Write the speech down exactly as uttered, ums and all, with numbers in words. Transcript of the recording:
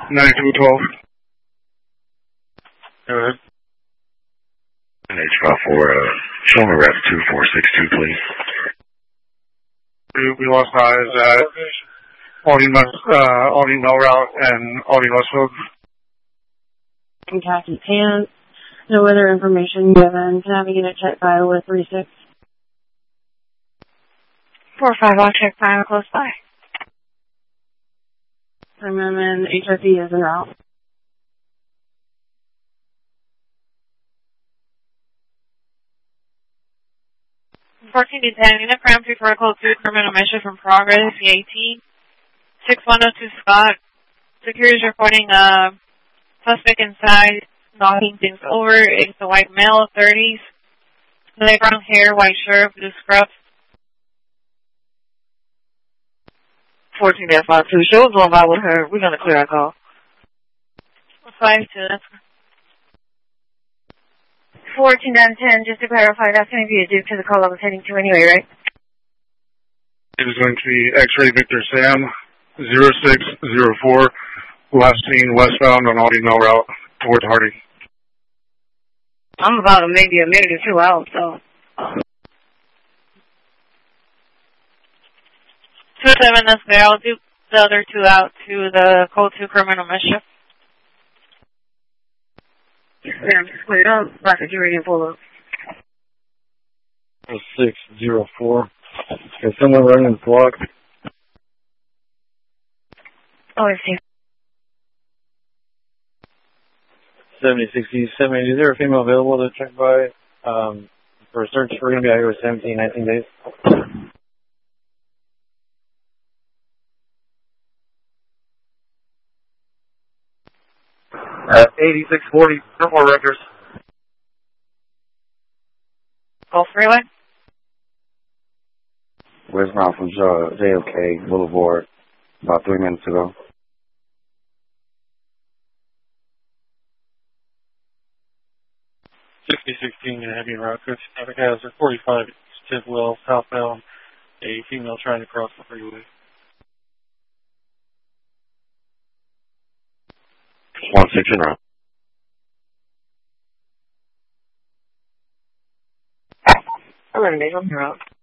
ninety-two twelve. Go ahead. H five four, uh, show me ref two four six two, please. We, we lost eyes at Aldine, uh, Aldine Mill Route and Aldine Westfield. Kentucky Pants. No other information given. Can I have a unit check file with three six? four five, I'll check file close by. Remember, H O C is en route. fourteen to ten, unit parameters for code two, criminal measure from progress, C eighteen. six one oh two Scott. Security is reporting a suspect inside, knocking things over. It's a white male, thirties. Light brown hair, white shirt, blue scrubs. fourteen dash five two, show us on by with her. We're going to clear our call. five two, that's fourteen down ten, just to clarify, that's going to be a due to the call I was heading to anyway, right? It is going to be X-Ray Victor Sam, zero six zero four, last seen westbound on Aldine Mill Route towards Hardy. I'm about maybe a minute or two out, so. two seven, that's there. I'll do the other two out to the code two criminal mischief. Sam, just cleared up. Black security and full up. six zero four. Is someone running the block? Oh, I see. seventy sixty-seven. Is there a female available to check by? Um, for a search, we're going to be out here with seventeen, nineteen days. Uh, eighty-six forty, no more records. Gulf Freeway? Westbound from J F K Boulevard about three minutes ago. sixty sixteen and heavy route. Traffic hazard forty-five Tidwell southbound. A female trying to cross the freeway. One six in route. I'm running, I'm here out.